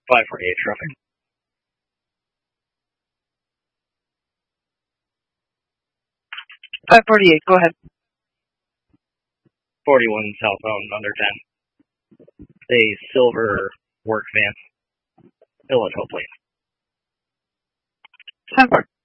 548 traffic. 548, go ahead. 41 southbound under 10. A silver work van. Illinois plate. 10-4.